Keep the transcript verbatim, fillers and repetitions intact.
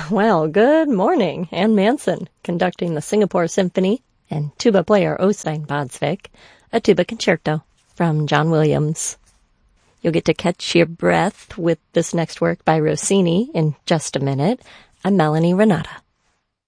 Well, good morning. Anne Manson, conducting the Singapore Symphony, and tuba player Øystein Bodsvik, a tuba concerto from John Williams. You'll get to catch your breath with this next work by Rossini in just a minute. I'm Melanie Renata.